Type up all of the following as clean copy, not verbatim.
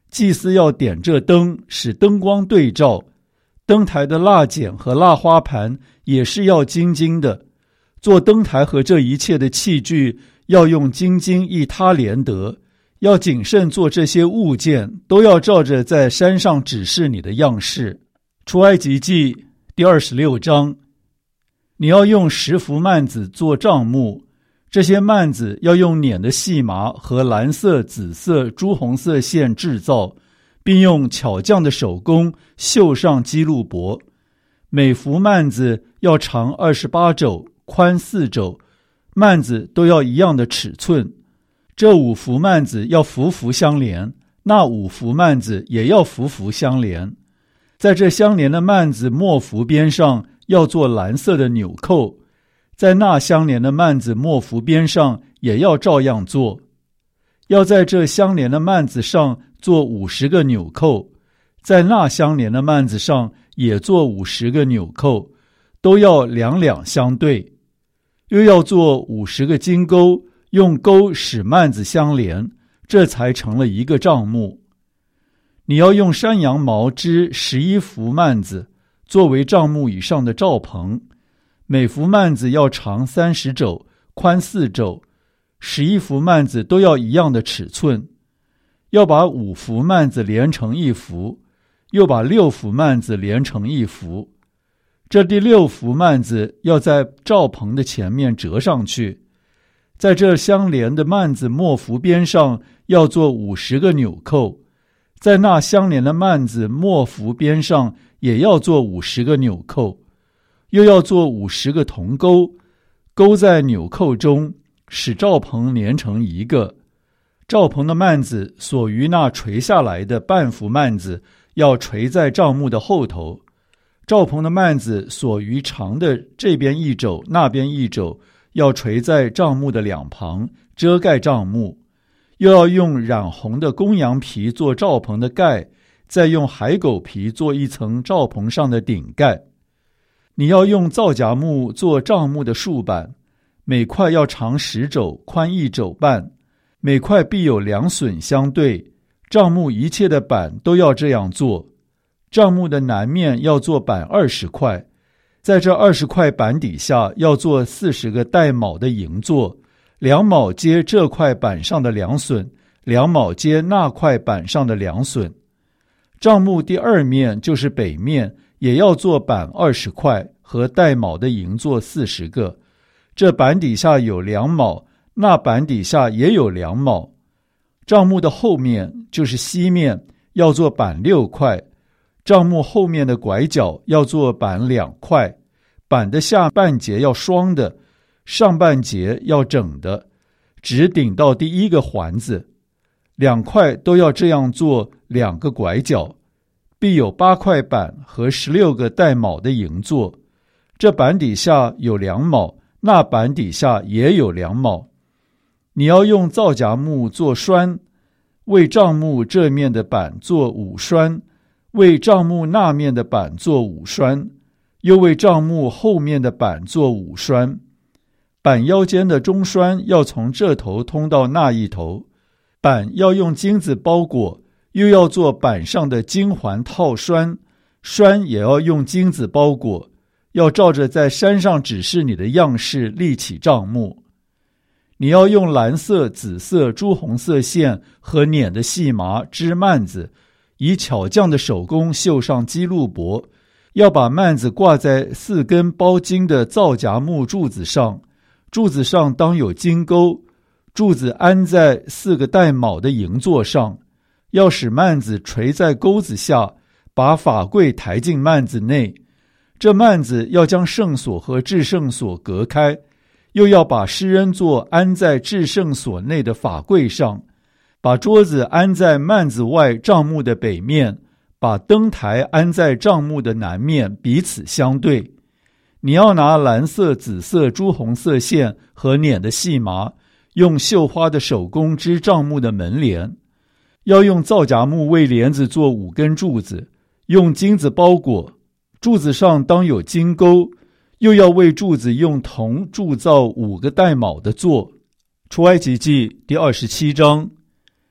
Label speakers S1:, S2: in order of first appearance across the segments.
S1: 祭司要点这灯，使灯光对照。灯台的蜡剪和蜡花盘也是要金金的。做灯台和这一切的器具要用金金一他连得。要谨慎做这些物件，都要照着在山上指示你的样式。出埃及记第26章。你要用10幅幔子做帐幕，这些幔子要用捻的细麻和蓝色、紫色、朱红色线制造，并用巧匠的手工绣上基路伯。每幅幔子要长28肘，宽4肘，幔子都要一样的尺寸。这5幅幔子要幅幅相连，那5幅幔子也要幅幅相连。在这相连的幔子末幅边上要做蓝色的纽扣，在那相连的幔子末幅边上也要照样做。要在这相连的幔子上做50个纽扣，在那相连的幔子上也做50个纽扣，都要两两相对。又要做50个金钩，用钩使幔子相连，这才成了一个帐幕。你要用山羊毛织11幅幔子，作为帐幕以上的罩棚。每幅幔子要长30肘，宽4肘，11幅幔子都要一样的尺寸。要把5幅幔子连成1幅，又把6幅幔子连成1幅。这第6幅幔子要在罩棚的前面折上去。在这相连的幔子末幅边上要做50个纽扣，在那相连的幔子末幅边上也要做50个纽扣，又要做50个铜钩，钩在纽扣中，使罩棚连成一个。罩棚的幔子所余那垂下来的半幅幔子要垂在帐幕的后头。罩棚的幔子所余长的这边1肘那边1肘要垂在帐幕的两旁，遮盖帐幕。又要用染红的公羊皮做罩棚的盖，再用海狗皮做一层罩棚上的顶盖。你要用皂荚木做帐幕的竖板，每块要长10肘，宽1肘半，每块必有2榫相对。帐幕一切的板都要这样做。帐幕的南面要做板20块，在这20块板底下要做40个带卯的营座，2卯接这块板上的2榫，2卯接那块板上的2榫。帐幕第2面就是北面，也要做板20块和带卯的营座40个，这板底下有2卯，那板底下也有2卯。帐幕的后面就是西面，要做板6块。帐幕后面的拐角要做板2块，板的下半截要双的，上半截要整的，直顶到第1个环子。2块都要这样做2个拐角，必有8块板和16个带卯的营座。这板底下有2卯，那板底下也有2卯。你要用皂荚木做栓，为帐幕这面的板做5栓，为帐幕那面的板做5栓，又为帐幕后面的板做5栓。板腰间的中栓要从这头通到那一头。板要用金子包裹，又要做板上的金环套栓，栓也要用金子包裹，要照着在山上指示你的样式立起帐幕。你要用蓝色、紫色、朱红色线和捻的细麻织幔子，以巧匠的手工绣上基路伯，要把幔子挂在4根包金的皂荚木柱子上，柱子上当有金钩，柱子安在4个带卯的营座上，要使幔子垂在钩子下，把法柜抬进幔子内。这幔子要将圣所和至圣所隔开，又要把施恩座安在至圣所内的法柜上，把桌子安在幔子外帐幕的北面，把灯台安在帐幕的南面，彼此相对。你要拿蓝色、紫色、朱红色线和捻的细麻，用绣花的手工织帐幕的门帘。要用皂荚木为帘子做5根柱子，用金子包裹，柱子上当有金钩，又要为柱子用铜铸造5个带卯的座。出埃及记第27章。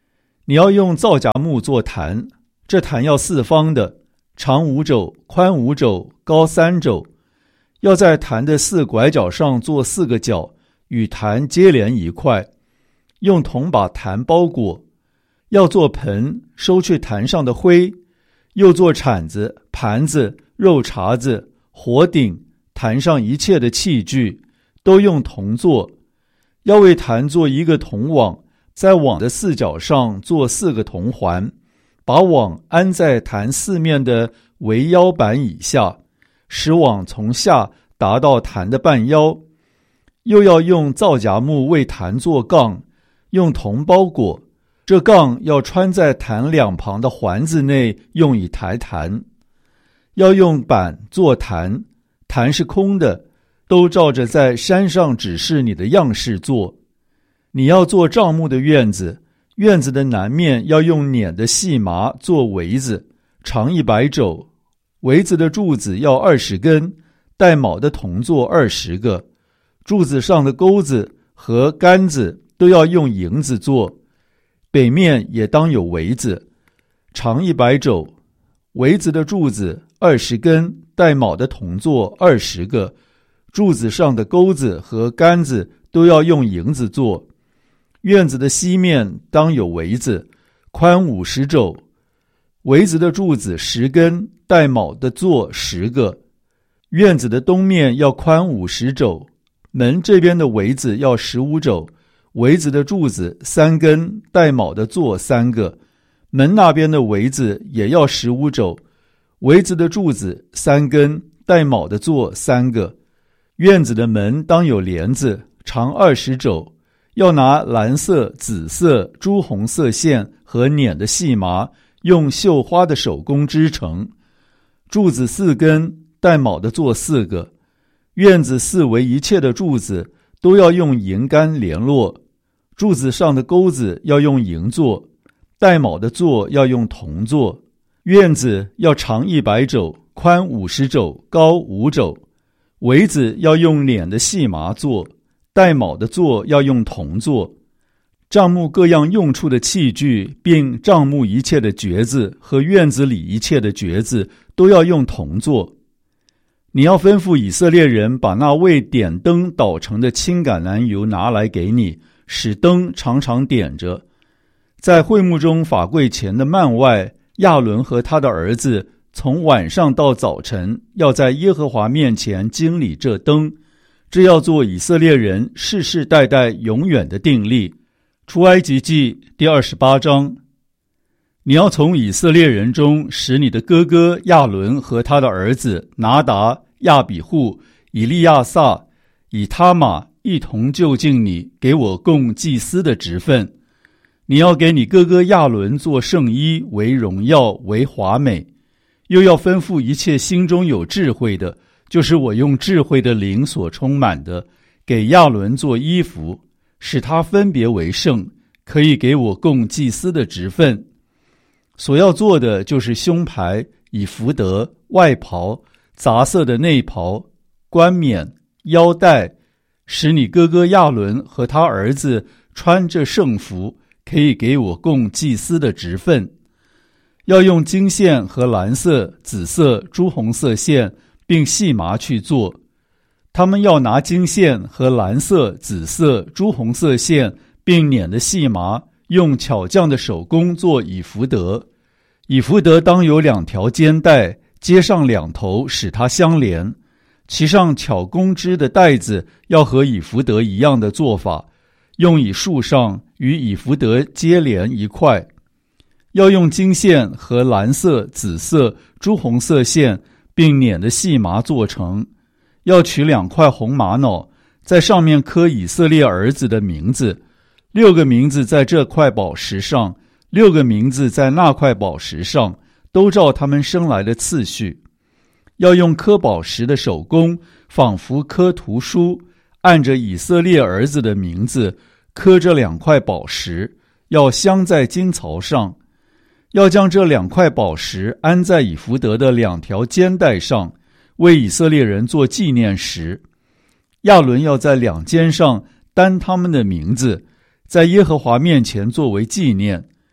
S1: 你要用皂荚木做坛，这坛要四方的，长5肘，宽5肘，高3肘。要在坛的4拐角上做4个角，与坛接连一块，用铜把坛包裹。要做盆，收去坛上的灰，又做铲子、盘子、肉茬子、火鼎，坛上一切的器具都用铜做。要为坛做一个铜网，在网的4角上做4个铜环，把网安在坛4面的围腰板以下，使网从下达到坛的半腰。又要用皂荚木为坛做杠，用铜包裹，这杠要穿在坛两旁的环子内，用以抬坛。要用板做坛，坛是空的，都照着在山上指示你的样式做。你要做帐幕的院子，院子的南面要用捻的细麻做围子，长100肘，围子的柱子要20根，带卯的铜做20个，柱子上的钩子和杆子都要用银子做。北面也当有围子，长100肘，围子的柱子20根，带卯的铜做20个，柱子上的钩子和杆子都要用银子做。院子的西面当有围子，宽50肘，围子的柱子10根，带卯的做10个。院子的东面要宽50肘，门这边的围子要15肘，围子的柱子3根，带卯的做3个。门那边的围子也要15肘，围子的柱子3根，带卯的做3个。院子的门当有帘子，长20肘，要拿蓝色、紫色、朱红色线和捻的细麻，用绣花的手工织成。柱子4根，带卯的做4个。院子四围一切的柱子都要用银杆联络，柱子上的钩子要用银做，带卯的做要用铜做。院子要长100肘，宽50肘，高5肘。围子要用捻的细麻做，带卯的做要用铜做。帐幕各样用处的器具，并帐幕一切的橛子和院子里一切的橛子，都要用铜做。你要吩咐以色列人把那为点灯捣成的青橄榄油拿来给你，使灯常常点着。在会幕中法柜前的幔外，亚伦和他的儿子从晚上到早晨，要在耶和华面前经理这灯，这要做以色列人世世代代永远的定例。出埃及记第28章。你要从以色列人中使你的哥哥亚伦和他的儿子拿达、亚比户、以利亚撒、以他玛一同就近你，给我供祭司的职分。你要给你哥哥亚伦做圣衣，为荣耀，为华美。又要吩咐一切心中有智慧的，就是我用智慧的灵所充满的，给亚伦做衣服，使他分别为圣，可以给我供祭司的职分。所要做的就是胸牌、以弗得、外袍、杂色的内袍、冠冕、腰带，使你哥哥亚伦和他儿子穿着圣服，可以给我供祭司的职分。要用金线和蓝色、紫色、朱红色线，并细麻去做。他们要拿金线和蓝色、紫色、朱红色线，并捻的细麻，用巧匠的手工做以弗得。以弗得当有2条肩带，接上2头，使它相连。其上巧工织的带子要和以弗得一样的做法，用以束上，与以弗得接连一块。要用金线和蓝色、紫色、朱红色线，并捻的细麻做成。要取2块红玛瑙，在上面刻以色列儿子的名字，6个名字在这块宝石上，6个名字在那块宝石上，都照他们生来的次序。要用刻宝石的手工，仿佛刻图书，按着以色列儿子的名字刻这2块宝石，要镶在金槽上。要将这2块宝石安在以弗得的2条肩带上，为以色列人做纪念石。亚伦要在2肩上担他们的名字，在耶和华面前作为纪念。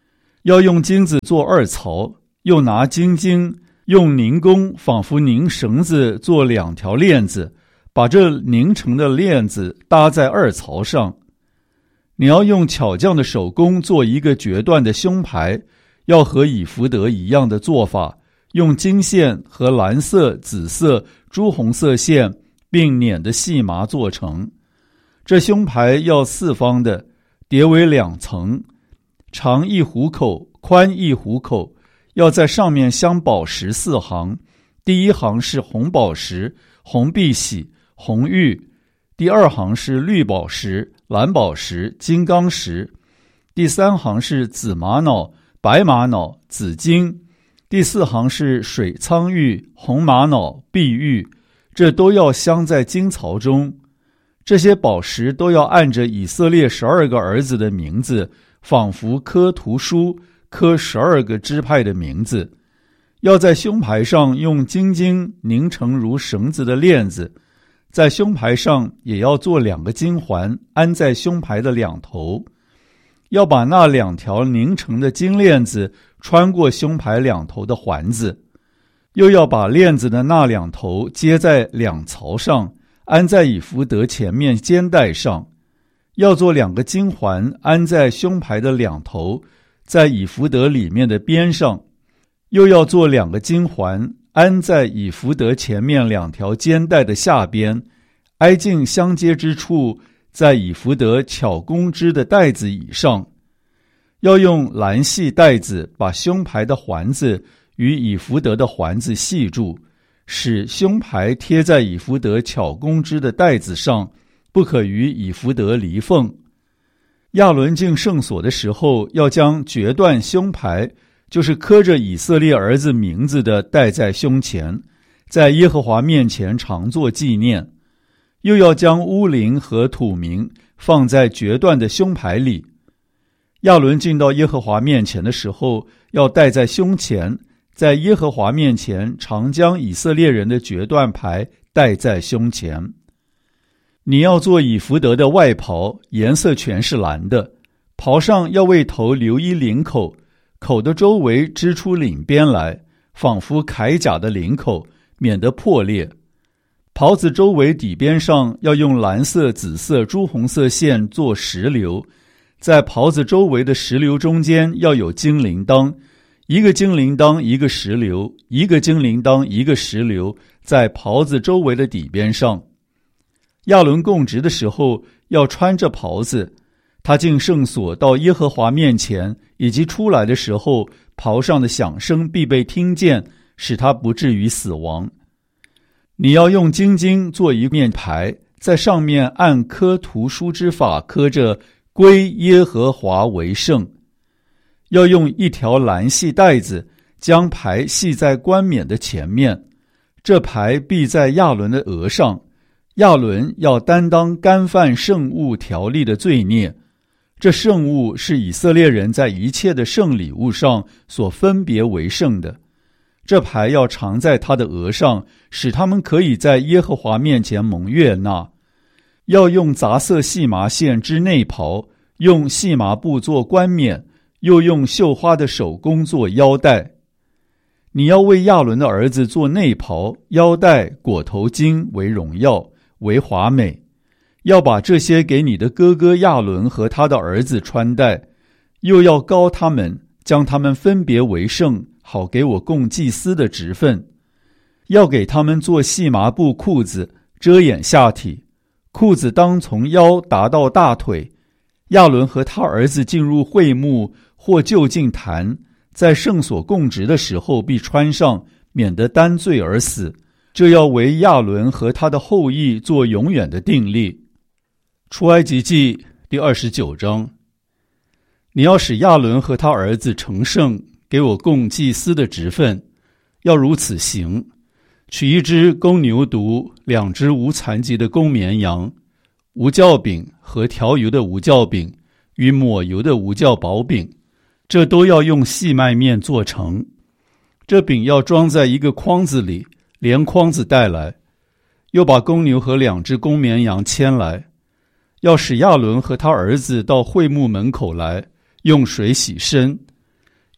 S1: 要用金子做2槽，又拿金经用凝弓仿佛拧绳子做2条链子，把这拧成的链子搭在2槽上。你要用巧匠的手工做一个决断的胸牌，要和以弗得一样的做法，用金线和蓝色、紫色、朱红色线并捻的细麻做成。这胸牌要4方的，叠为2层，长1虎口，宽1虎口，要在上面镶宝石4行，第1行是红宝石、红碧玺、红玉，第2行是绿宝石、蓝宝石、金刚石，第3行是紫玛瑙、白玛瑙、紫金，第4行是水苍玉、红玛瑙、碧玉，这都要镶在金槽中。这些宝石都要按着以色列12个儿子的名字，仿佛刻图书，刻12个支派的名字。要在胸牌上用金经拧成如绳子的链子，在胸牌上也要做2个金环，安在胸牌的两头。要把那2条拧成的金链子穿过胸牌两头的环子，又要把链子的那2头接在2槽上，安在以弗得前面肩带上。要做2个金环，安在胸牌的两头，在以弗得里面的边上。又要做2个金环，安在以弗得前面2条肩带的下边，挨近相接之处，在以弗得巧工织的带子以上。要用蓝细带子把胸牌的环子与以弗得的环子系住，使胸牌贴在以弗得巧工织的带子上，不可与以弗得离缝。亚伦进圣所的时候，要将决断胸牌，就是刻着以色列儿子名字的，戴在胸前，在耶和华面前常作纪念。又要将乌灵和土名放在决断的胸牌里。亚伦进到耶和华面前的时候，要戴在胸前，在耶和华面前常将以色列人的决断牌戴在胸前。你要做以弗得的外袍，颜色全是蓝的，袍上要为头留一领口，口的周围织出领边来，仿佛铠甲的领口，免得破裂。袍子周围底边上要用蓝色、紫色、朱红色线做石榴，在袍子周围的石榴中间要有金铃铛，一个金铃铛一个石榴，一个金铃铛一个石榴，在袍子周围的底边上。亚伦供职的时候要穿着袍子，他进圣所到耶和华面前，以及出来的时候，袍上的响声必被听见，使他不至于死亡。你要用金经做一面牌，在上面按刻图书之法刻着归耶和华为圣。要用1条蓝细带子将牌系在冠冕的前面，这牌必在亚伦的额上。亚伦要担当干犯圣物条例的罪孽，这圣物是以色列人在一切的圣礼物上所分别为圣的。这牌要常在他的额上，使他们可以在耶和华面前蒙悦纳。要用杂色细麻线织内袍，用细麻布做冠冕，又用绣花的手工做腰带。你要为亚伦的儿子做内袍、腰带、裹头巾为荣耀，为华美。要把这些给你的哥哥亚伦和他的儿子穿戴，又要膏他们，将他们分别为圣，好给我供祭司的职分。要给他们做细麻布裤子，遮掩下体，裤子当从腰达到大腿。亚伦和他儿子进入会幕或就近坛，在圣所供职的时候必穿上，免得担罪而死。这要为亚伦和他的后裔做永远的定例。出埃及记第29章。你要使亚伦和他儿子成圣，给我供祭司的职分，要如此行：取1只公牛犊，2只无残疾的公绵羊，无酵饼和调油的无酵饼与抹油的无酵薄饼，这都要用细麦面做成。这饼要装在一个筐子里，连筐子带来。又把公牛和2只公绵羊牵来，要使亚伦和他儿子到会幕门口来，用水洗身。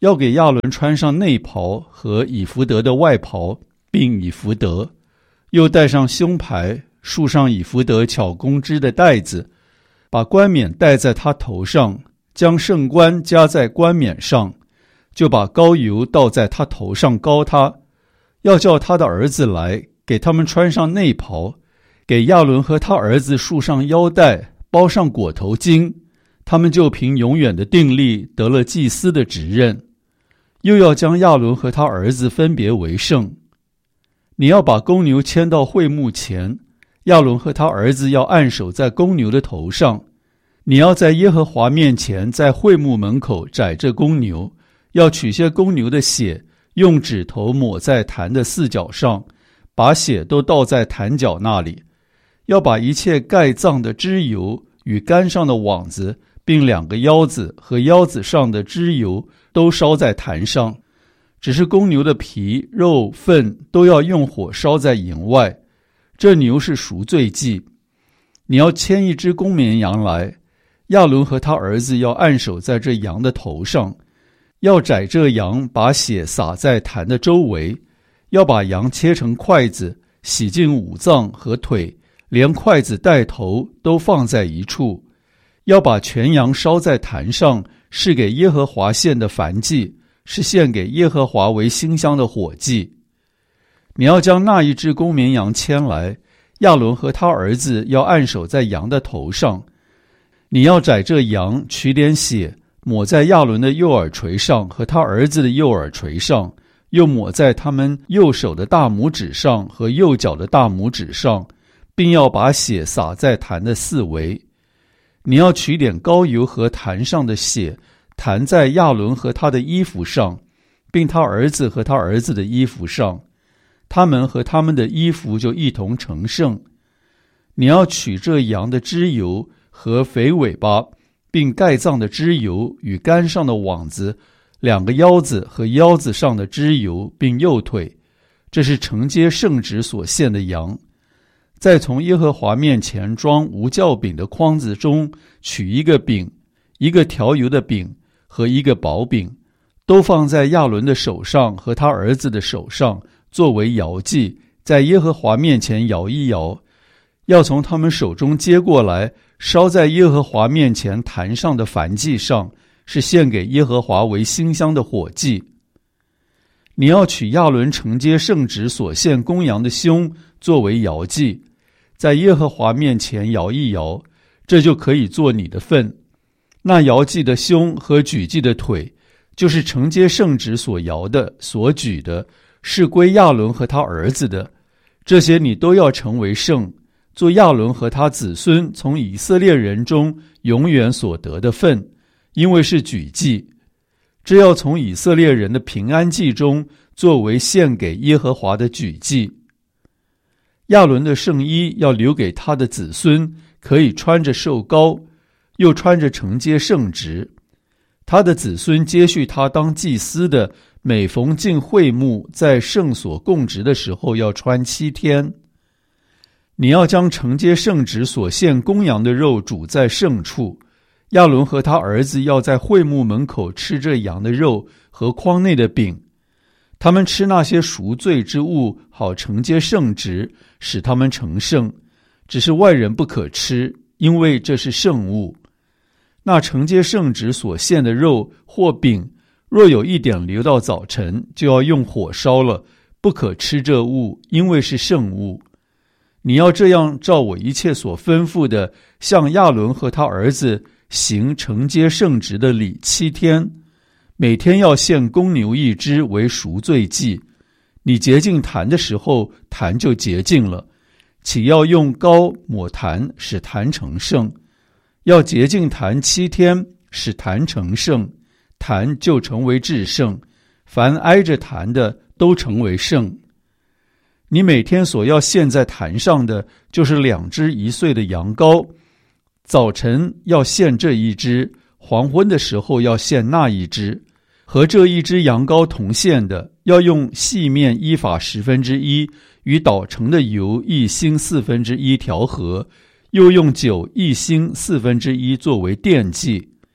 S1: 要给亚伦穿上内袍和以弗得的外袍，并以弗得，又戴上胸牌，束上以弗得巧工织的带子，把冠冕戴在他头上，将圣冠加在冠冕上，就把膏油倒在他头上膏他，要叫他的儿子来，给他们穿上内袍，给亚伦和他儿子束上腰带，包上裹头巾，他们就凭永远的定例得了祭司的职任。又要将亚伦和他儿子分别为圣。你要把公牛牵到会幕前，亚伦和他儿子要按手在公牛的头上。你要在耶和华面前，在会幕门口宰这公牛，要取些公牛的血，用指头抹在坛的四角上，把血都倒在坛角那里。要把一切盖脏的脂油与杆上的网子，并2个腰子和腰子上的脂油都烧在坛上。只是公牛的皮、肉、粪都要用火烧在营外。这牛是赎罪祭。你要牵一只公绵羊来，亚伦和他儿子要按手在这羊的头上，要宰这羊，把血洒在坛的周围，要把羊切成筷子，洗净五脏和腿，连筷子带头都放在一处。要把全羊烧在坛上，是给耶和华献的燔祭，是献给耶和华为馨香的火祭。你要将那一只公绵羊牵来，亚伦和他儿子要按手在羊的头上。你要宰这羊，取点血，抹在亚伦的右耳垂上和他儿子的右耳垂上，又抹在他们右手的大拇指上和右脚的大拇指上，并要把血洒在坛的四围。你要取点膏油和坛上的血，弹在亚伦和他的衣服上，并他儿子和他儿子的衣服上，他们和他们的衣服就一同成圣。你要取这羊的脂油和肥尾巴，并盖脏的脂油与杆上的网子，2个腰子和腰子上的脂油，并右腿，这是承接圣职所献的羊。再从耶和华面前装无酵饼的筐子中取一个饼，一个调油的饼和一个薄饼，都放在亚伦的手上和他儿子的手上，作为摇祭，在耶和华面前摇一摇，要从他们手中接过来，烧在耶和华面前坛上的燔祭上，是献给耶和华为馨香的火祭。你要取亚伦承接圣职所献公羊的胸，作为摇祭，在耶和华面前摇一摇，这就可以做你的份。那摇祭的胸和举祭的腿，就是承接圣职所摇的、所举的，是归亚伦和他儿子的。这些你都要成为圣，做亚伦和他子孙从以色列人中永远所得的份，因为是举祭。这要从以色列人的平安祭中作为献给耶和华的举祭。亚伦的圣衣要留给他的子孙，可以穿着受膏，又穿着承接圣职。他的子孙接续他当祭司的，每逢进会幕在圣所供职的时候要穿7天。你要将承接圣职所献公羊的肉煮在圣处，亚伦和他儿子要在会幕门口吃这羊的肉和筐内的饼。他们吃那些赎罪之物，好承接圣职，使他们成圣。只是外人不可吃，因为这是圣物。那承接圣职所献的肉或饼，若有一点留到早晨，就要用火烧了，不可吃这物，因为是圣物。你要这样照我一切所吩咐的，向亚伦和他儿子行承接圣职的礼7天，每天要献公牛1只为赎罪祭。你洁净坛的时候，坛就洁净了，岂要用膏抹坛，使坛成圣。要洁净坛7天，使坛成圣，坛就成为至圣，凡挨着坛的都成为圣。你每天所要献在坛上的，就是2只1岁的羊羔，早晨要献这1只，黄昏的时候要献那1只。和这1只羊羔同献的，要用细面1法1/10，与捣成的油1星1/4调和，又用酒1星1/4作为奠祭。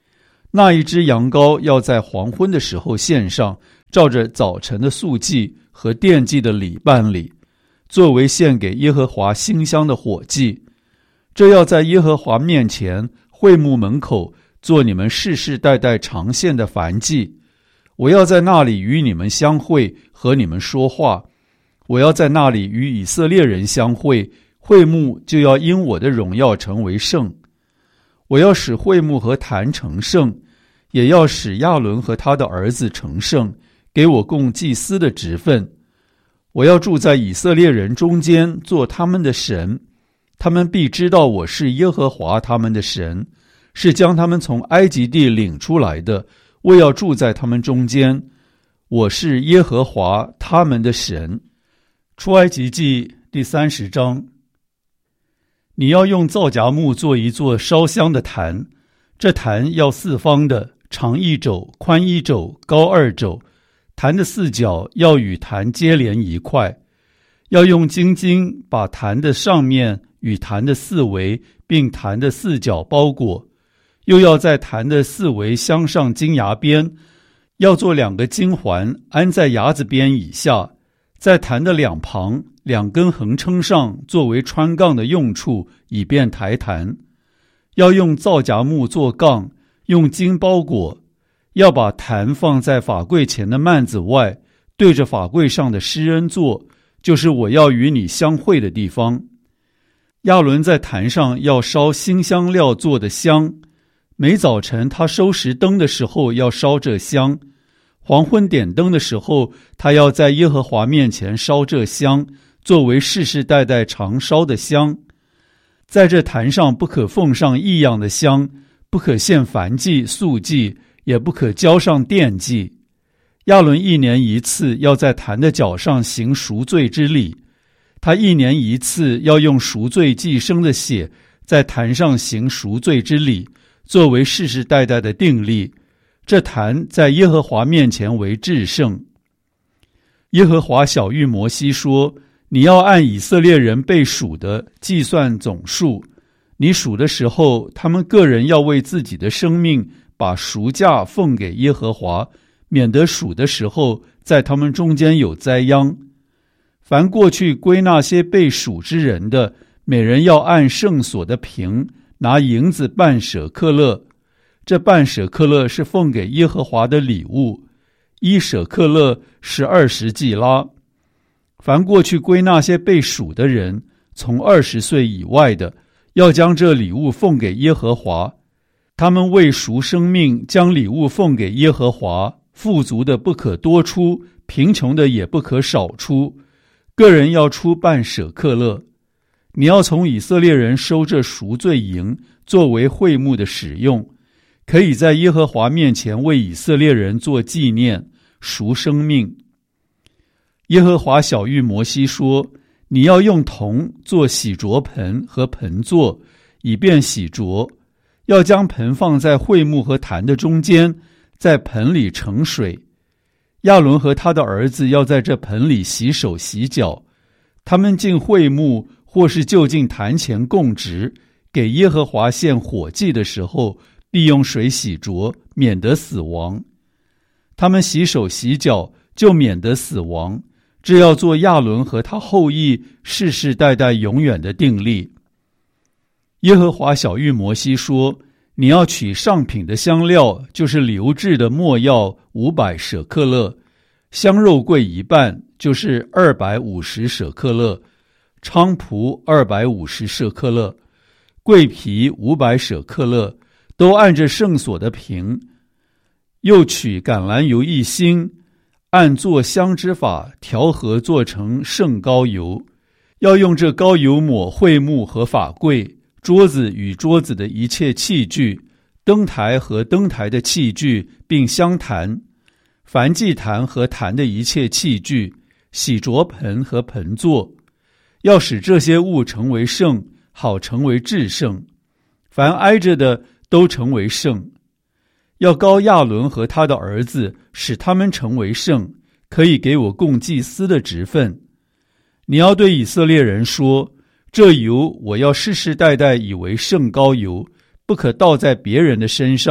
S1: 那一只羊羔要在黄昏的时候献上，照着早晨的素祭和奠祭的礼办理，作为献给耶和华馨香的火祭。这要在耶和华面前会幕门口做你们世世代代常献的燔祭。我要在那里与你们相会，和你们说话。我要在那里与以色列人相会，会幕就要因我的荣耀成为圣。我要使会幕和坛成圣，也要使亚伦和他的儿子成圣，给我供祭司的职分。我要住在以色列人中间，做他们的神，他们必知道我是耶和华他们的神，是将他们从埃及地领出来的。我要住在他们中间，我是耶和华他们的神。出埃及记第30章。你要用皂荚木做一座烧香的坛，这坛要四方的，长1肘，宽1肘，高2肘。坛的4角要与坛接连一块，要用金筋把坛的上面与坛的四围并坛的4角包裹，又要在坛的4围镶上金牙边，要做2个金环安在牙子边以下，在坛的两旁2根横撑上作为穿杠的用处，以便抬坛。要用皂荚木做杠，用金包裹。要把坛放在法柜前的幔子外，对着法柜上的施恩座，就是我要与你相会的地方。亚伦在坛上要烧馨香料做的香，每早晨他收拾灯的时候要烧这香，黄昏点灯的时候，他要在耶和华面前烧这香，作为世世代代常烧的香。在这坛上不可奉上异样的香，不可献燔祭、素祭，也不可浇上奠祭。亚伦1年1次要在坛的角上行赎罪之礼，他1年1次要用赎罪祭牲的血在坛上行赎罪之礼，作为世世代代的定例。这坛在耶和华面前为至圣。耶和华晓谕摩西说，你要按以色列人被数的计算总数，你数的时候，他们个人要为自己的生命把赎价奉给耶和华，免得数的时候在他们中间有灾殃。凡过去归那些被数之人的，每人要按圣所的平拿银子半舍克勒，这半舍克勒是奉给耶和华的礼物，1舍克勒是20季拉。凡过去归那些被数的人，从20岁以外的，要将这礼物奉给耶和华。他们为赎生命，将礼物奉给耶和华，富足的不可多出，贫穷的也不可少出，个人要出半舍克勒。你要从以色列人收这赎罪银，作为会幕的使用，可以在耶和华面前为以色列人做纪念，赎生命。耶和华晓谕摩西说，你要用铜做洗濯盆和盆座，以便洗濯。要将盆放在会幕和坛的中间，在盆里盛水。亚伦和他的儿子要在这盆里洗手洗脚。他们进会幕或是就近坛前供职，给耶和华献火祭的时候，必用水洗濯，免得死亡。他们洗手洗脚，就免得死亡。这要做亚伦和他后裔世世代代永远的定例。耶和华晓谕摩西说，你要取上品的香料，就是流质的没药500舍克勒，香肉桂1半，就是250舍克勒，菖蒲250舍克勒，桂皮500舍克勒，都按着圣所的平。又取橄榄油1星，按做香之法调和做成圣膏油。要用这膏油抹会幕和法柜，桌子与桌子的一切器具，灯台和灯台的器具，并香坛，燔祭坛和坛的一切器具，洗濯盆和盆座。要使这些物成为圣，好成为至圣。凡挨着的都成为圣。要膏亚伦和他的儿子，使他们成为圣，可以给我供祭司的职分。你要对以色列人说，这油我要世世代代以为圣膏油，不可倒在别人的身上，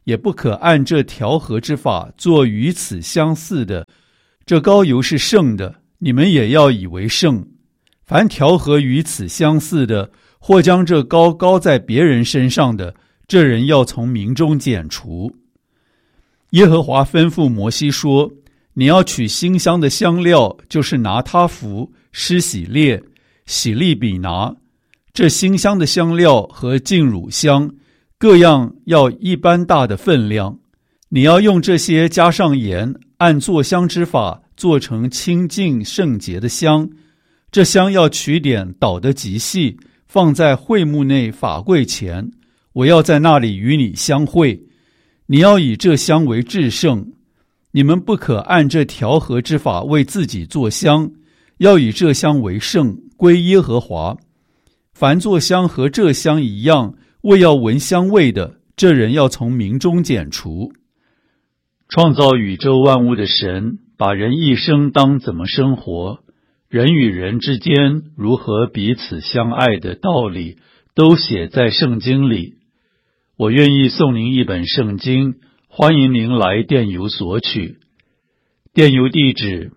S1: 也不可按这调和之法做与此相似的。这膏油是圣的，你们也要以为圣。凡调和与此相似的，或将这膏膏在别人身上的，这人要从民中剪除。耶和华吩咐摩西说，你要取馨香的香料，就是拿他弗、施喜列、喜利比拿，这馨香的香料和净乳香，各样要一般大的分量。你要用这些加上盐，按做香之法做成清净圣洁的香。这香要取点捣得极细，放在会幕内法柜前，我要在那里与你相会。你要以这香为至圣，你们不可按这调和之法为自己做香，要以这香为圣，归耶和华。凡做香和这香一样，为要闻香味的，这人要从民中剪除。创造宇宙万物的神，把人一生当怎么生活，人与人之间如何彼此相爱的道理，都写在圣经里。我愿意送您一本圣经，欢迎您来电邮索取。电邮地址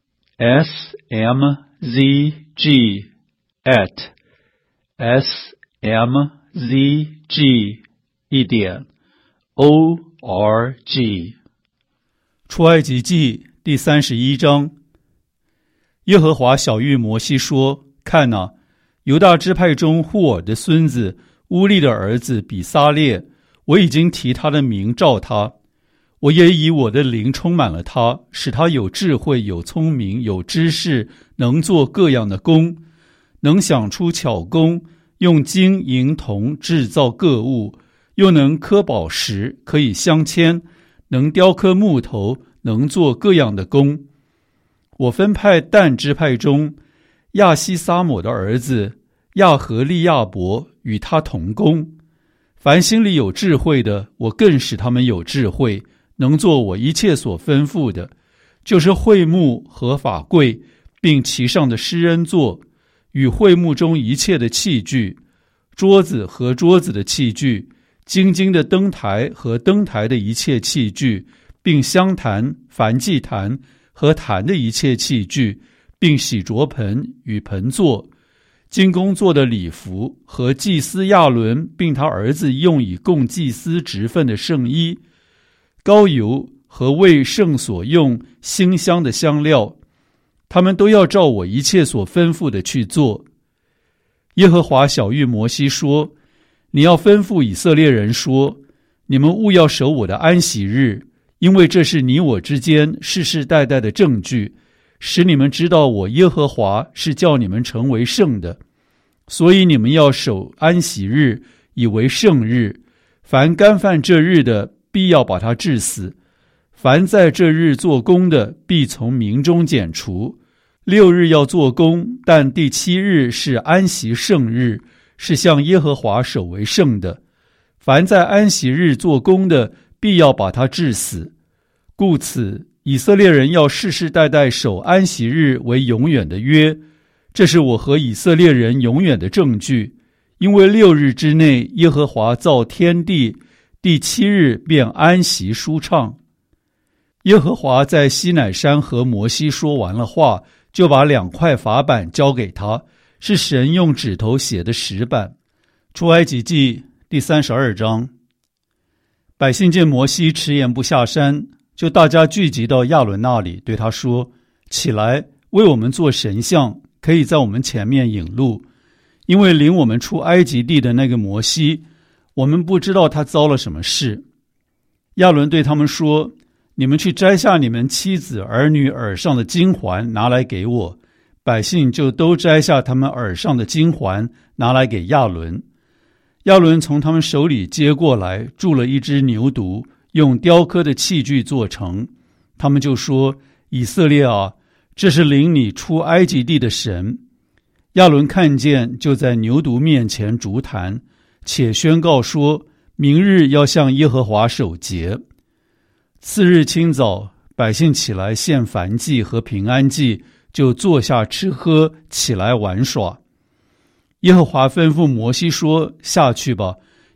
S1: smzg@smzg.org。出埃及记第31章。耶和华晓谕摩西说，看哪，犹大支派中户尔的孙子乌利的儿子比撒列，我已经提他的名召他，我也以我的灵充满了他，使他有智慧，有聪明，有知识，能做各样的工，能想出巧工，用金银铜制造各物，又能刻宝石，可以镶嵌，能雕刻木头，能做各样的工。我分派但支派中亚西撒抹的儿子亚和利亚伯与他同工。凡心里有智慧的，我更使他们有智慧，能做我一切所吩咐的，就是会幕和法柜，并其上的施恩座，与会幕中一切的器具，桌子和桌子的器具，金金的灯台和灯台的一切器具，并香坛、燔祭坛和坛的一切器具，并洗濯盆与盆座，金工做的礼服和祭司亚伦并他儿子用以供祭司职分的圣衣，膏油和为圣所用馨香的香料，他们都要照我一切所吩咐的去做。耶和华晓谕摩西说，你要吩咐以色列人说，你们务要守我的安息日，因为这是你我之间世世代代的证据，使你们知道我耶和华是叫你们成为圣的。所以你们要守安息日，以为圣日。凡干犯这日的，必要把他治死；凡在这日做工的，必从民中剪除。6日要做工，但第7日是安息圣日，是向耶和华守为圣的。凡在安息日做工的，必要把他治死。故此，以色列人要世世代代守安息日为永远的约，这是我和以色列人永远的证据。因为6日之内，耶和华造天地，第7日便安息舒畅。耶和华在西乃山和摩西说完了话，就把2块法板交给他，是神用指头写的石板。出埃及记第32章。百姓见摩西迟延不下山，就大家聚集到亚伦那里，对他说，起来，为我们做神像，可以在我们前面引路。因为领我们出埃及地的那个摩西，我们不知道他遭了什么事。亚伦对他们说，你们去摘下你们妻子儿女耳上的金环，拿来给我。百姓就都摘下他们耳上的金环，拿来给亚伦。亚伦从他们手里接过来，铸了一只牛犊，用雕刻的器具做成。他们就说，以色列啊，这是领你出埃及地的神。亚伦看见，就在牛犊面前筑坛，且宣告说，明日要向耶和华守节。次日清早，百姓起来献燔祭和平安祭，就坐下吃喝，起来玩耍。耶和华吩咐摩西说，下去吧，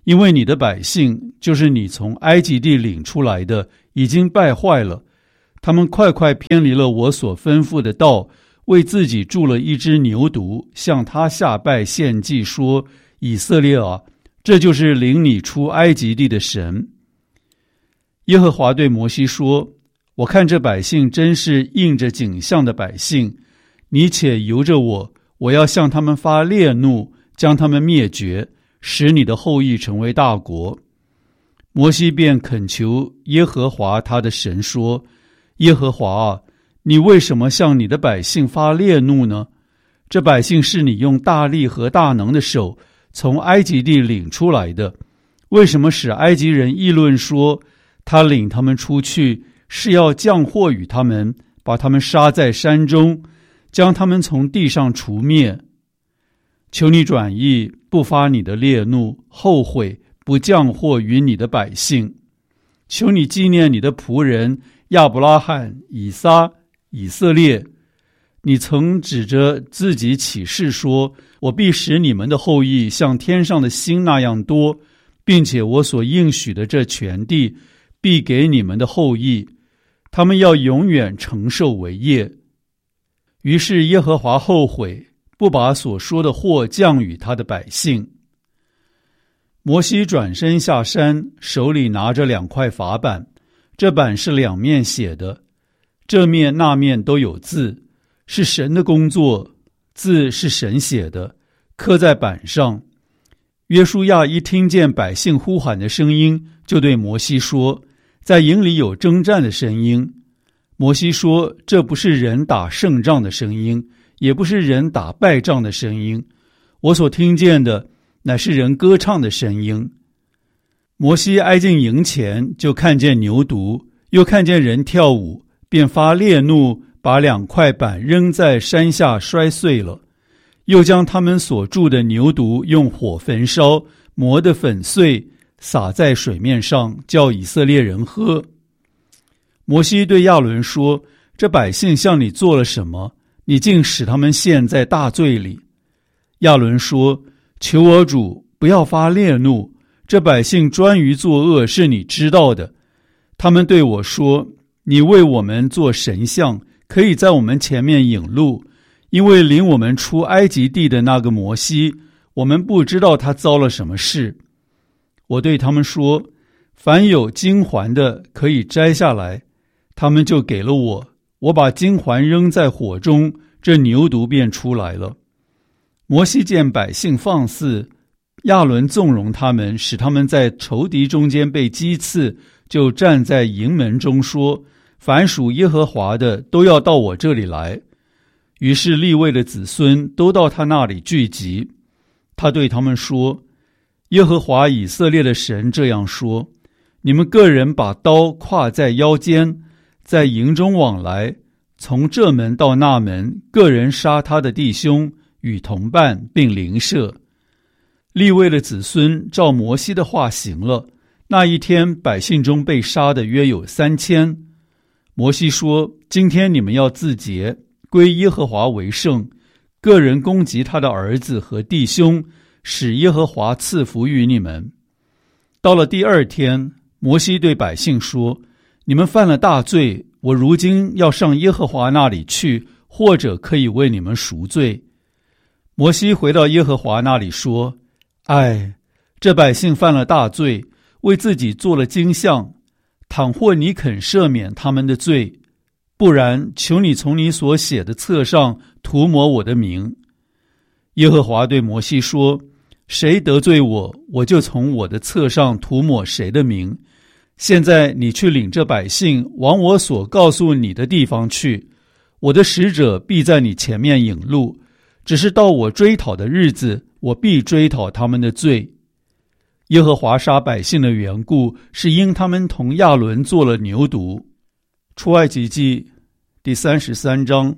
S1: 因为你的百姓，就是你从埃及地领出来的，已经败坏了，他们快快偏离了我所吩咐的道，为自己铸了一只牛犊，向他下拜献祭，说：以色列啊，这就是领你出埃及地的神。耶和华对摩西说：我看这百姓真是应着景象的百姓，你且由着我，我要向他们发烈怒，将他们灭绝，使你的后裔成为大国。摩西便恳求耶和华他的神说：耶和华啊，你为什么向你的百姓发烈怒呢？这百姓是你用大力和大能的手从埃及地领出来的，为什么使埃及人议论说，他领他们出去是要降祸与他们，把他们杀在山中，将他们从地上除灭？求你转意，不发你的烈怒，后悔不降祸于你的百姓。求你纪念你的仆人亚伯拉罕、以撒、以色列。你曾指着自己起誓说，我必使你们的后裔像天上的星那样多，并且我所应许的这全地必给你们的后裔，他们要永远承受为业。于是耶和华后悔，不把所说的祸降与他的百姓。摩西转身下山，手里拿着2块法板，这板是2面写的，这面那面都有字，是神的工作，字是神写的，刻在板上。约书亚一听见百姓呼喊的声音，就对摩西说，在营里有征战的声音。摩西说，这不是人打胜仗的声音，也不是人打败仗的声音，我所听见的乃是人歌唱的声音。摩西挨近营前，就看见牛犊，又看见人跳舞，便发烈怒，把2块板扔在山下摔碎了，又将他们所铸的牛犊用火焚烧，磨得粉碎，撒在水面上，叫以色列人喝。摩西对亚伦说，这百姓向你做了什么？你竟使他们陷在大罪里。亚伦说，求我主不要发烈怒，这百姓专于作恶，是你知道的。他们对我说，你为我们做神像，可以在我们前面引路，因为领我们出埃及地的那个摩西，我们不知道他遭了什么事。我对他们说，凡有金环的可以摘下来，他们就给了我，我把金环扔在火中，这牛犊便出来了。摩西见百姓放肆，亚伦纵容他们，使他们在仇敌中间被击刺，就站在营门中说，凡属耶和华的都要到我这里来。于是利未的子孙都到他那里聚集。他对他们说，耶和华以色列的神这样说，你们个人把刀挎在腰间，在营中往来，从这门到那门，个人杀他的弟兄与同伴，并邻舍。利未的子孙照摩西的话行了，那一天百姓中被杀的约有3000。摩西说，今天你们要自洁，归耶和华为圣，个人攻击他的儿子和弟兄，使耶和华赐福于你们。到了第2天，摩西对百姓说，你们犯了大罪，我如今要上耶和华那里去，或者可以为你们赎罪。摩西回到耶和华那里说，唉，这百姓犯了大罪，为自己做了金像，倘或你肯赦免他们的罪，不然求你从你所写的册上涂抹我的名。耶和华对摩西说，谁得罪我，我就从我的册上涂抹谁的名。现在你去领这百姓往我所告诉你的地方去，我的使者必在你前面引路，只是到我追讨的日子，我必追讨他们的罪。耶和华杀百姓的缘故，是因他们同亚伦做了牛犊。出埃及记第33章。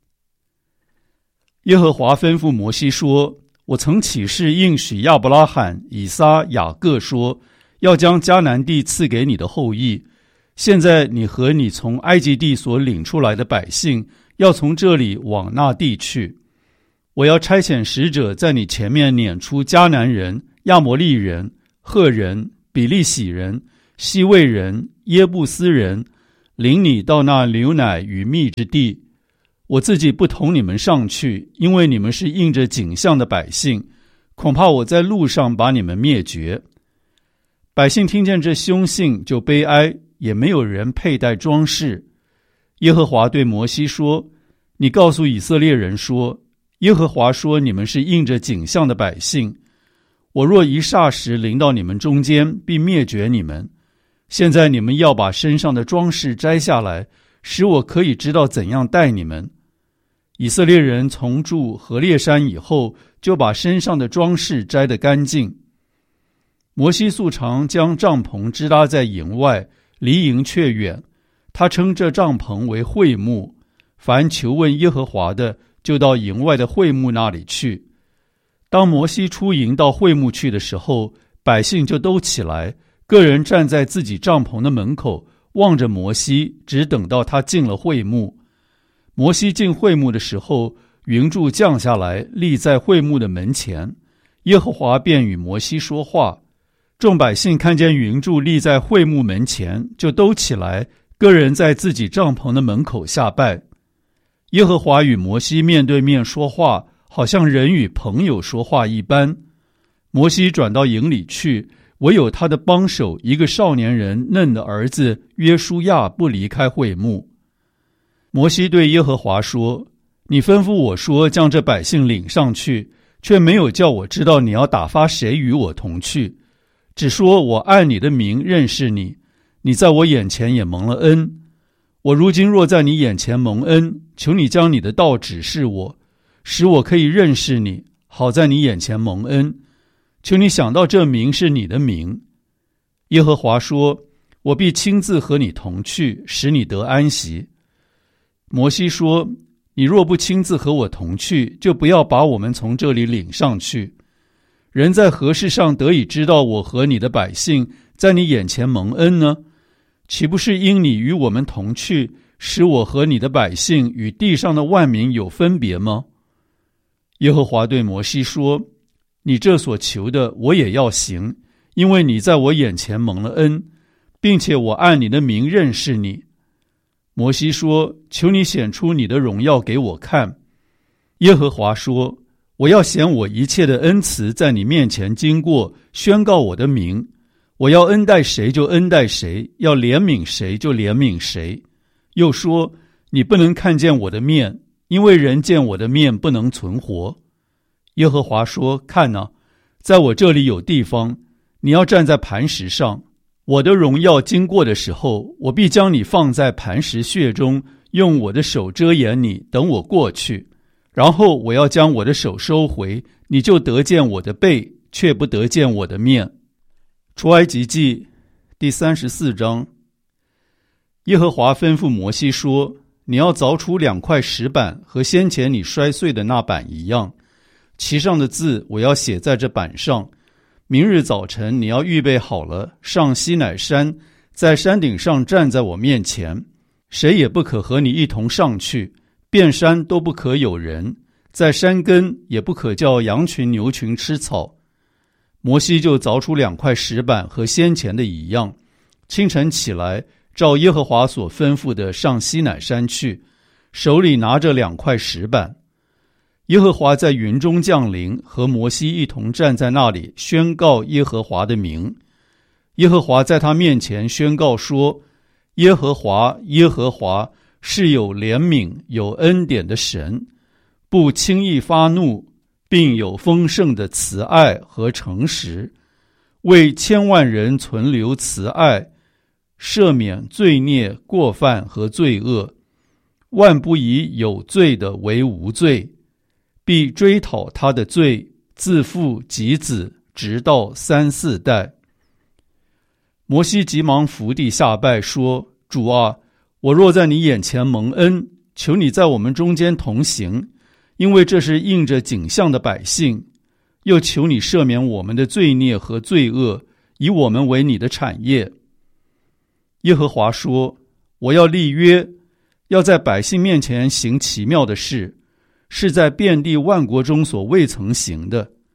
S1: 耶和华吩咐摩西说，我曾起誓应许亚伯拉罕、以撒、雅各说，要将迦南地赐给你的后裔。现在你和你从埃及地所领出来的百姓，要从这里往那地去。我要差遣使者在你前面撵出迦南人、亚摩利人、 赫人、比利洗人、西魏人、耶布斯人，领你到那流奶与蜜之地。我自己不同你们上去，因为你们是应着景象的百姓，恐怕我在路上把你们灭绝。百姓听见这凶信就悲哀，也没有人佩戴装饰。耶和华对摩西说：你告诉以色列人说，耶和华说你们是应着景象的百姓，我若一霎时临到你们中间，必灭绝你们。现在你们要把身上的装饰摘下来，使我可以知道怎样待你们。以色列人从住何烈山以后，就把身上的装饰摘得干净。摩西素常将帐篷支搭在营外，离营却远。他称这帐篷为会幕，凡求问耶和华的，就到营外的会幕那里去。当摩西出营到会幕去的时候，百姓就都起来，个人站在自己帐篷的门口，望着摩西，只等到他进了会幕。摩西进会幕的时候，云柱降下来，立在会幕的门前，耶和华便与摩西说话。众百姓看见云柱立在会幕门前，就都起来，个人在自己帐篷的门口下拜。耶和华与摩西面对面说话，好像人与朋友说话一般。摩西转到营里去，唯有他的帮手一个少年人嫩的儿子约书亚不离开会幕。摩西对耶和华说：你吩咐我说将这百姓领上去，却没有叫我知道你要打发谁与我同去，只说我按你的名认识你，你在我眼前也蒙了恩。我如今若在你眼前蒙恩，求你将你的道指示我，使我可以认识你，好在你眼前蒙恩。求你想到这名是你的名。耶和华说：我必亲自和你同去，使你得安息。摩西说：你若不亲自和我同去，就不要把我们从这里领上去。人在何事上得以知道我和你的百姓在你眼前蒙恩呢？岂不是因你与我们同去，使我和你的百姓与地上的万民有分别吗？耶和华对摩西说：你这所求的我也要行，因为你在我眼前蒙了恩，并且我按你的名认识你。摩西说：求你显出你的荣耀给我看。耶和华说：我要显我一切的恩慈在你面前经过，宣告我的名。我要恩待谁就恩待谁，要怜悯谁就怜悯谁。又说：你不能看见我的面，因为人见我的面不能存活。耶和华说：看哪，在我这里有地方，你要站在磐石上。我的荣耀经过的时候，我必将你放在磐石穴中，用我的手遮掩你，等我过去。然后我要将我的手收回，你就得见我的背，却不得见我的面。出埃及记第34章。耶和华吩咐摩西说：你要凿出2块石板，和先前你摔碎的那板一样，其上的字我要写在这板上。明日早晨你要预备好了，上西乃山，在山顶上站在我面前，谁也不可和你一同上去，遍山都不可有人，在山根也不可叫羊群牛群吃草。摩西就凿出2块石板，和先前的一样，清晨起来，照耶和华所吩咐的上西乃山去，手里拿着2块石板。耶和华在云中降临，和摩西一同站在那里，宣告耶和华的名。耶和华在他面前宣告说：耶和华，耶和华是有怜悯有恩典的神，不轻易发怒，并有丰盛的慈爱和诚实，为千万人存留慈爱，赦免罪孽过犯和罪恶，万不以有罪的为无罪，必追讨他的罪，自父及子，直到3、4代。摩西急忙伏地下拜说：主啊，我若在你眼前蒙恩，求你在我们中间同行，因为这是应着景象的百姓，又求你赦免我们的罪孽和罪恶，以我们为你的产业。耶和华说：我要立约，要在百姓面前行奇妙的事，是在遍地万国中所未曾行的。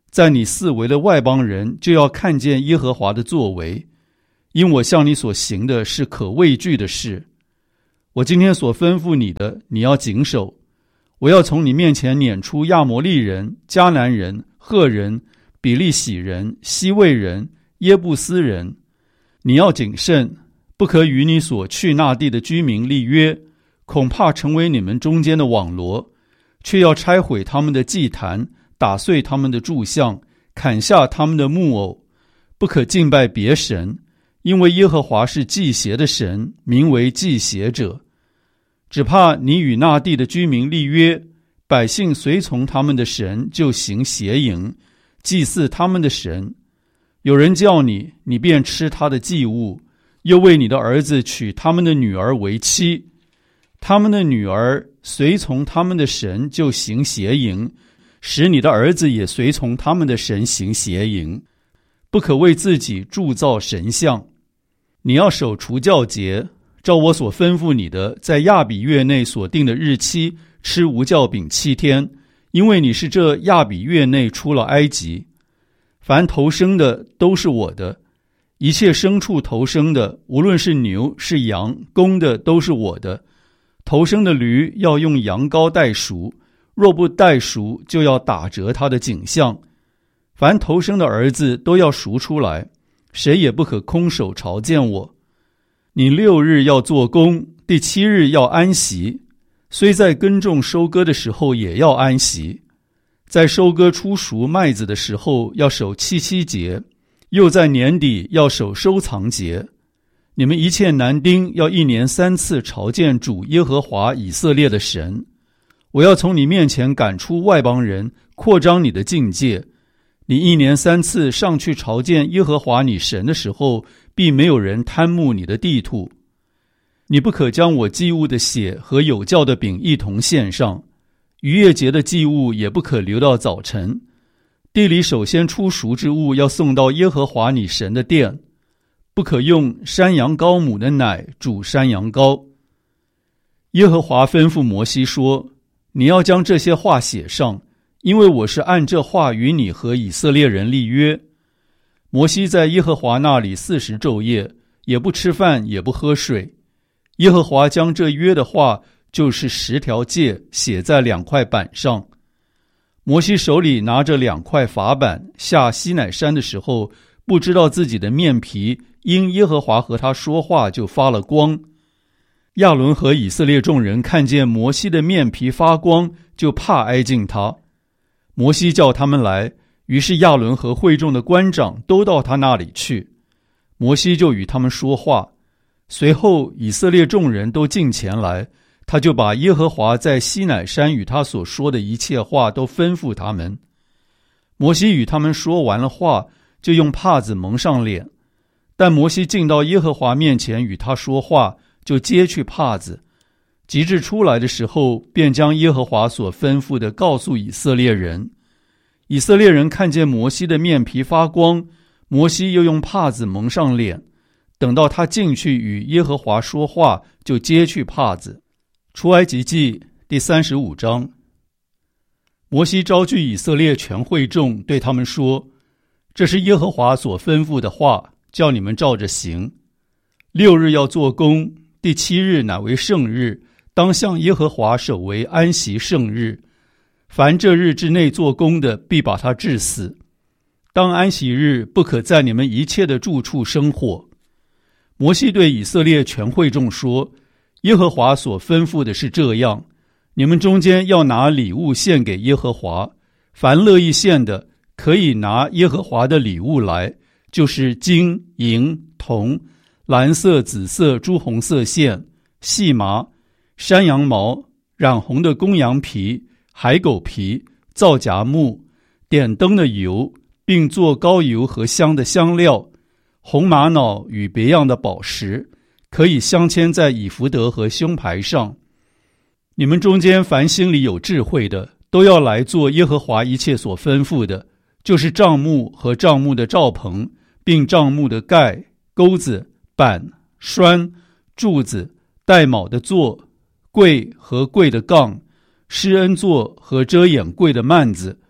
S1: 在你四围的外邦人就要看见耶和华的作为，因我向你所行的是可畏惧的事。我今天所吩咐你的，你要谨守。我要从你面前撵出亚摩利人、迦南人、赫人、比利洗人、西魏人、耶布斯人。你要谨慎，不可与你所去那地的居民立约，恐怕成为你们中间的网罗，却要拆毁他们的祭坛，打碎他们的柱像，砍下他们的木偶。不可敬拜别神，因为耶和华是祭邪的神，名为祭邪者。只怕你与那地的居民立约，百姓随从他们的神，就行邪淫，祭祀他们的神。有人叫你，你便吃他的祭物，又为你的儿子娶他们的女儿为妻。他们的女儿随从他们的神，就行邪淫，使你的儿子也随从他们的神行邪淫。不可为自己铸造神像。你要守除酵节，照我所吩咐你的，在亚比月内所定的日期吃无酵饼7天，因为你是这亚比月内出了埃及。凡头生的都是我的，一切牲畜头生的，无论是牛是羊，公的都是我的。头生的驴要用羊羔代赎，若不代赎，就要打折他的颈项。凡头生的儿子都要赎出来，谁也不可空手朝见我。你6日要做工，第7日要安息，虽在耕种收割的时候也要安息。在收割出熟麦子的时候要守7节，又在年底要守收藏节。你们一切男丁要1年3次朝见主耶和华以色列的神。我要从你面前赶出外邦人，扩张你的境界。你1年3次上去朝见耶和华你神的时候，必没有人贪慕你的地土。你不可将我祭物的血和有酵的饼一同献上，逾越节的祭物也不可留到早晨。地里首先出熟之物要送到耶和华你神的殿，不可用山羊羔母的奶煮山羊羔。耶和华吩咐摩西说，你要将这些话写上，因为我是按这话与你和以色列人立约。摩西在耶和华那里40昼夜，也不吃饭也不喝水。耶和华将这约的话，就是10条诫，写在2块板上。摩西手里拿着2块法板，下西乃山的时候，不知道自己的面皮因耶和华和他说话就发了光。亚伦和以色列众人看见摩西的面皮发光，就怕挨近他。摩西叫他们来，于是亚伦和会众的官长都到他那里去。摩西就与他们说话。随后以色列众人都近前来，他就把耶和华在西乃山与他所说的一切话都吩咐他们。摩西与他们说完了话，就用帕子蒙上脸。但摩西进到耶和华面前与他说话，就揭去帕子。及至出来的时候，便将耶和华所吩咐的告诉以色列人。以色列人看见摩西的面皮发光，摩西又用帕子蒙上脸。等到他进去与耶和华说话，就揭去帕子。出埃及记第35章。摩西招聚以色列全会众，对他们说，这是耶和华所吩咐的话，叫你们照着行。6日要做工，第7日乃为圣日，当向耶和华守为安息圣日。凡这日之内做工的，必把他治死。当安息日，不可在你们一切的住处生火。摩西对以色列全会众说，耶和华所吩咐的是这样，你们中间要拿礼物献给耶和华，凡乐意献的，可以拿耶和华的礼物来，就是金、银、铜、蓝色、紫色、朱红色线、细麻、山羊毛、染红的公羊皮、海狗皮、皂荚木、点灯的油，并做膏油和香的香料，红玛瑙与别样的宝石，可以镶嵌在以弗得和胸牌上。你们中间凡心里有智慧的，都要来做耶和华一切所吩咐的，就是帐幕和帐幕的罩棚，并帐幕的盖、钩子、板、栓、柱子、带卯的座、柜和柜的杠、施恩座和遮掩柜的幔子、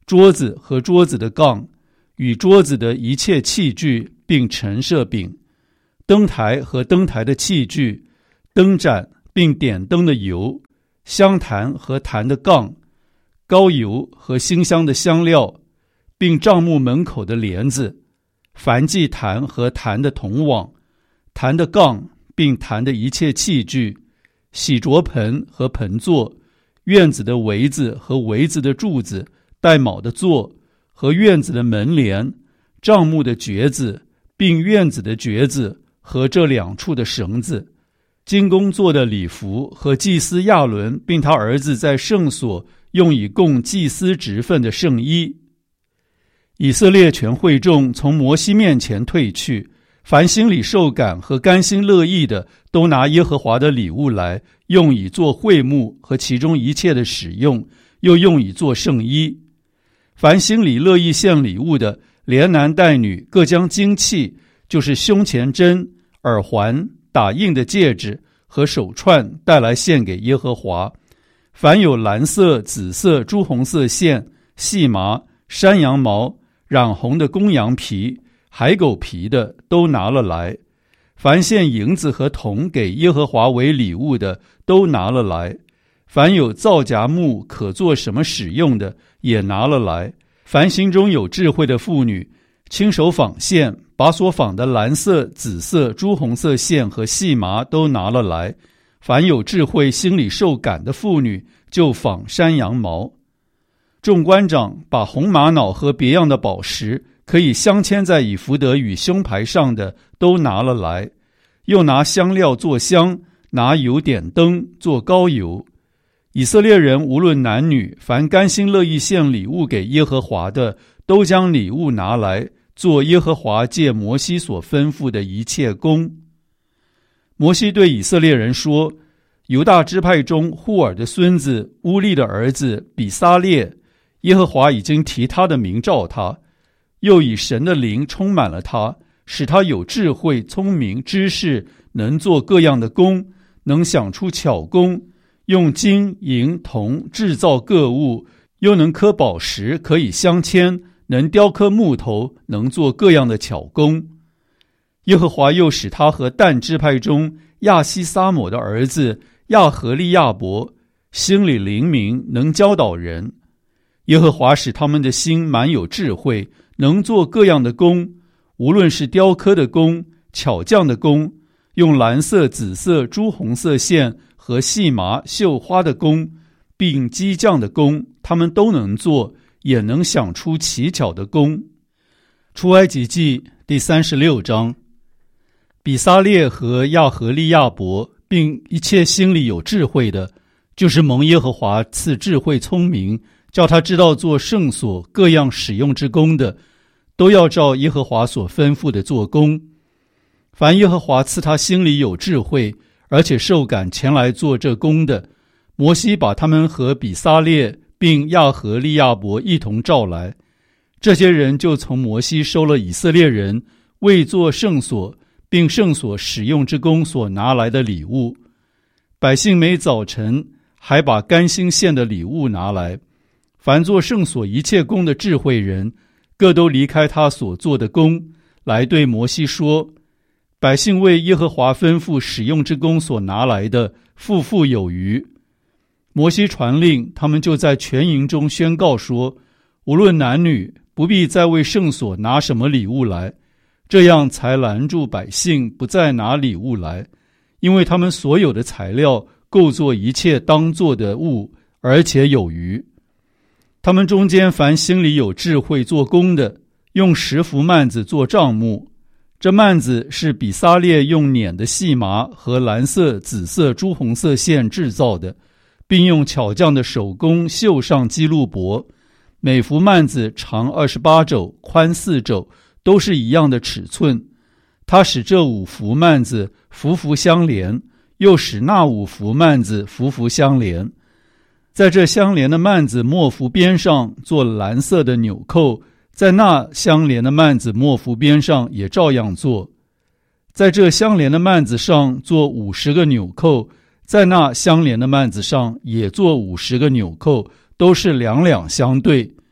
S1: 桌子和桌子的杠，与桌子的一切器具，并陈设饼，灯台和灯台的器具，灯盏并点灯的油，香坛和坛的杠，膏油和馨香的香料，并帐幕门口的帘子，燔祭坛和坛的铜网，坛的杠并坛的一切器具，洗濯盆和盆座，院子的围子和围子的柱子，带卯的座和院子的门帘，帐幕的橛子，并院子的橛子和这两处的绳子，金工做的礼服和祭司亚伦并他儿子在圣所用以供祭司职分的圣衣。以色列全会众从摩西面前退去，凡心里受感和甘心乐意的，都拿耶和华的礼物来，用以做会幕和其中一切的使用，又用以做圣衣。凡心里乐意献礼物的，连男带女各将金器，就是胸前针、耳环、打印的戒指和手串带来献给耶和华。凡有蓝色、紫色、朱红色线、细麻、山羊毛、染红的公羊皮、海狗皮的，都拿了来。凡献银子和铜给耶和华为礼物的，都拿了来。凡有皂荚木可做什么使用的，也拿了来。凡心中有智慧的妇女，亲手纺线，把所纺的蓝色、紫色、朱红色线和细麻都拿了来。凡有智慧心里受感的妇女，就纺山羊毛。众官长把红玛瑙和别样的宝石，可以镶嵌在以弗得与胸牌上的，都拿了来。又拿香料做香，拿油点灯做膏油。以色列人无论男女，凡甘心乐意献礼物给耶和华的，都将礼物拿来，做耶和华借摩西所吩咐的一切工。摩西对以色列人说：犹大支派中户尔的孙子乌利的儿子比撒列，耶和华已经提他的名召他，又以神的灵充满了他，使他有智慧、聪明、知识，能做各样的工，能想出巧工，用金银铜制造各物，又能刻宝石，可以镶嵌，能雕刻木头，能做各样的巧工。耶和华又使他和但支派中亚西撒抹的儿子亚和利亚伯，心里灵明，能教导人。耶和华使他们的心满有智慧，能做各样的工，无论是雕刻的工、巧匠的工，用蓝色、紫色、朱红色线和细麻、绣花的工，并机匠的工，他们都能做，也能想出奇巧的工。出埃及记第36章。比撒列和亚和利亚伯，并一切心里有智慧的，就是蒙耶和华赐智慧聪明，叫他知道做圣所各样使用之工的，都要照耶和华所吩咐的做工。凡耶和华赐他心里有智慧，而且受感前来做这工的，摩西把他们和比撒列并亚和利亚伯一同召来。这些人就从摩西收了以色列人为做圣所并圣所使用之工所拿来的礼物。百姓每早晨还把甘心献的礼物拿来。凡做圣所一切工的智慧人，各都离开他所做的工，来对摩西说：百姓为耶和华吩咐使用之工所拿来的，富富有余。摩西传令，他们就在全营中宣告说：无论男女，不必再为圣所拿什么礼物来。这样才拦住百姓不再拿礼物来，因为他们所有的材料构作一切当做的物，而且有余。他们中间凡心里有智慧做工的，用10幅幔子做帐幕。这幔子是比撒列用捻的细麻和蓝色、紫色、朱红色线制造的，并用巧匠的手工绣上基路伯。每幅幔子长28肘，宽4肘，都是一样的尺寸。他使这5幅幔子幅幅相连，又使那5幅幔子幅幅相连。在这相连的幔子末幅边上做蓝色的纽扣，在那相连的幔子末幅边上也照样做。在这相连的幔子上做50个纽扣，在那相连的幔子上也做50个纽扣，都是两两相对。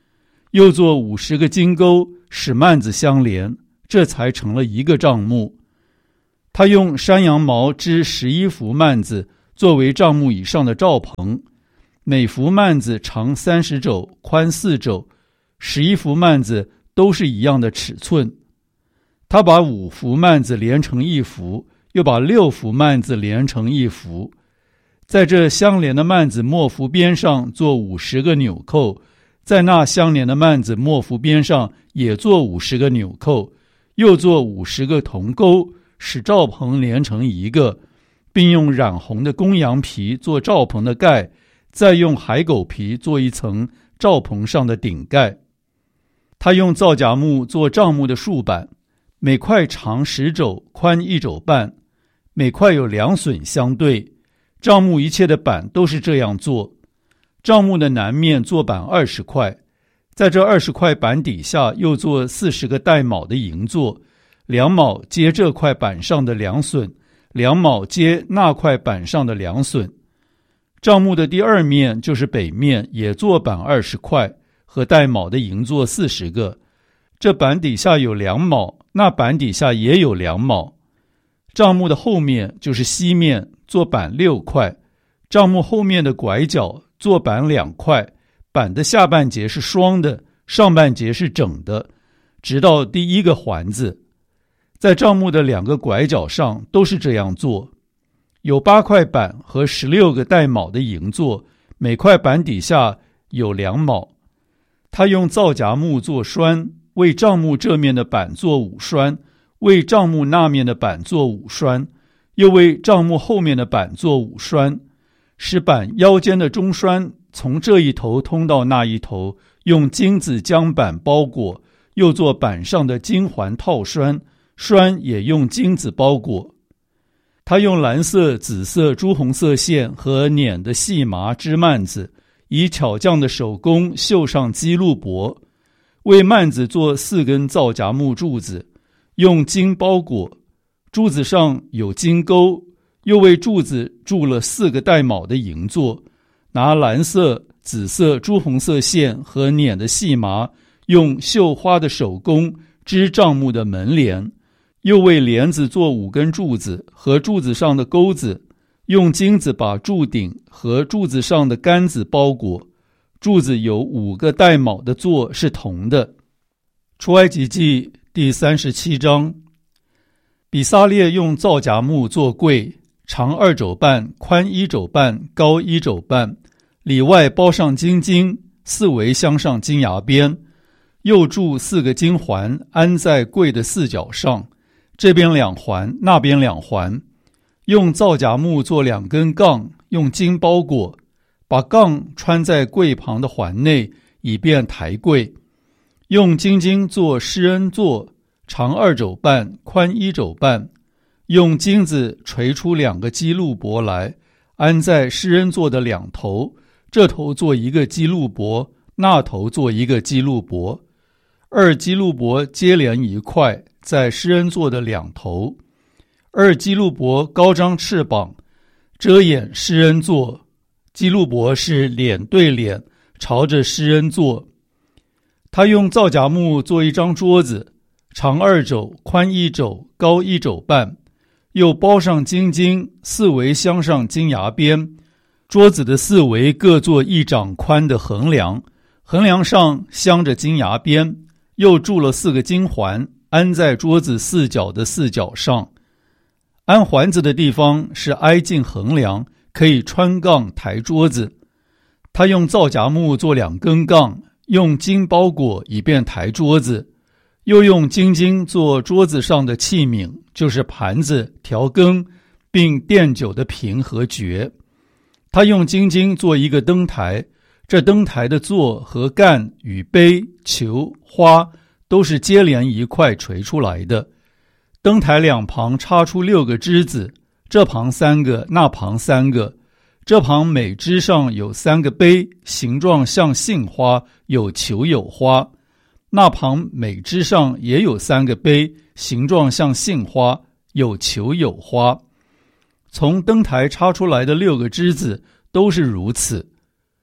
S1: 又做50个金钩，使幔子相连，这才成了一个帐幕。他用山羊毛织11幅幔子，作为帐幕以上的罩棚，每幅幔子长30肘，宽4肘，11幅幔子都是一样的尺寸。他把5幅幔子连成一幅，又把6幅幔子连成一幅，在这相连的幔子末幅边上做50个纽扣，在那相连的幔子末幅边上也做50个纽扣，又做50个铜钩，使罩棚连成一个，并用染红的公羊皮做罩棚的盖，再用海狗皮做一层罩棚上的顶盖。他用皂荚木做帐幕的竖板，每块长10肘，宽1肘半，每块有2榫相对。帐幕一切的板都是这样做。帐幕的南面做板20块，在这20块板底下又做40个带卯的营座，2卯接这块板上的2榫，2卯接那块板上的2榫。帐幕的第2面就是北面，也做板20块和带卯的营座40个，这板底下有2卯，那板底下也有2卯。帐幕的后面就是西面，做板6块，帐幕后面的拐角做板2块，板的下半截是双的，上半截是整的，直到第1个环子。在帐幕的2个拐角上都是这样做。有8块板和16个带卯的营座，每块板底下有2卯。他用皂荚木做栓，为帐幕这面的板做5栓，为帐幕那面的板做5栓，又为帐幕后面的板做5栓，使板腰间的中栓从这一头通到那一头，用金子将板包裹，又做板上的金环套栓，栓也用金子包裹。他用蓝色、紫色、朱红色线和捻的细麻织幔子，以巧匠的手工绣上基路帛，为幔子做4根皂荚木柱子，用金包裹，柱子上有金钩，又为柱子铸了4个带卯的营座，拿蓝色、紫色、朱红色线和捻的细麻，用绣花的手工织帐幕的门帘，又为帘子做5根柱子和柱子上的钩子，用金子把柱顶和柱子上的杆子包裹，柱子有5个带卯的座是铜的。出埃及记第37章。比撒列用皂荚木做柜，长2肘半，宽1肘半，高1肘半，里外包上金经，四围镶上金牙边，又铸4个金环，安在柜的4角上，这边2环，那边2环。用皂荚木做2根杠，用金包裹，把杠穿在柜旁的环内，以便抬柜。用金经做施恩座，长2肘半，宽1肘半，用金子锤出2个基路伯来，安在施恩座的2头，这头做1个基路伯，那头做1个基路伯，2基路伯接连1块，在施恩座的2头。2基路伯高张翅膀，遮掩施恩座，基路伯是脸对脸，朝着施恩座。他用皂荚木做一张桌子，长2肘，宽1肘，高1肘半，又包上金经，四围镶上金牙边。桌子的四围各做1掌宽的横梁，横梁上镶着金牙边，又铸了4个金环，安在桌子4角的4角上。安环子的地方是挨近横梁，可以穿杠抬桌子。他用皂荚木做2根杠，用金包裹，以便抬桌子。又用金经做桌子上的器皿，就是盘子、调羹，并奠酒的瓶和爵。他用金经做1个灯台，这灯台的座和干与杯、球、花都是接连1块锤出来的。灯台2旁插出6个枝子，这旁3个，那旁3个。这旁每枝上有3个杯，形状像杏花，有球有花。那旁每枝上也有3个杯，形状像杏花，有球有花。从灯台插出来的6个枝子都是如此。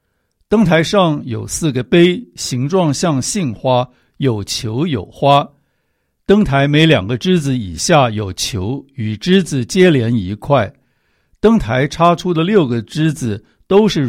S1: 灯台上有4个杯，形状像杏花，有球有花。灯台每2个枝子以下有球，与枝子接连一块。灯台插出的6个枝子都是